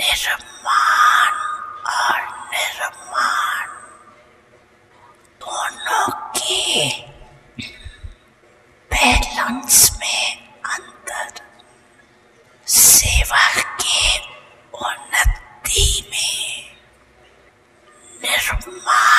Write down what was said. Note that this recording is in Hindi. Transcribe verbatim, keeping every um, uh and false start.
निर्माण और निर्माण दोनों के बैलेंस में अंतर, सेवा के उन्नति में निर्माण